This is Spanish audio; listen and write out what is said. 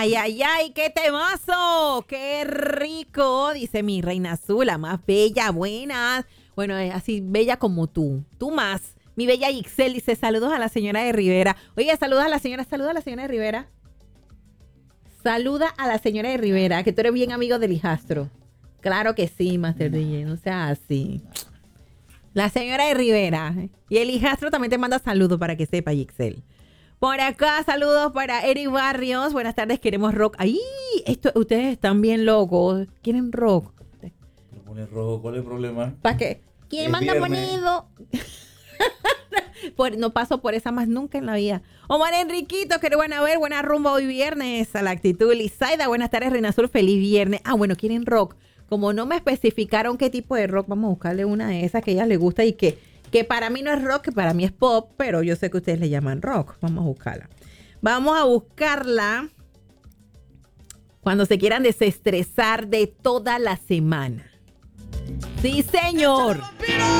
Ay, ay, ay, qué temazo, qué rico, dice mi reina azul, la más bella, buenas. Bueno, es así bella como tú más. Mi bella Ixel dice, saludos a la señora de Rivera. Oye, saluda a la señora de Rivera. Saluda a la señora de Rivera, que tú eres bien amigo del hijastro. Claro que sí, Master DJ, no sea así. La señora de Rivera. Y el hijastro también te manda saludos para que sepa, Ixel. Por acá, saludos para Eric Barrios. Buenas tardes, queremos rock. ¡Ay! Ustedes están bien locos. ¿Quieren rock? Lo pones rojo, ¿cuál es el problema? ¿Para qué? ¿Quién Es manda viernes. ponido? No paso por esa más nunca en la vida. Omar Enriquito, que van a ver, buena rumba hoy viernes a la actitud. Lizaida, buenas tardes, Reina Azul, feliz viernes. Ah, bueno, quieren rock. Como no me especificaron qué tipo de rock, vamos a buscarle una de esas que a ellas les gusta y que para mí no es rock, que para mí es pop, pero yo sé que ustedes le llaman rock. Vamos a buscarla. Vamos a buscarla cuando se quieran desestresar de toda la semana. Sí, señor.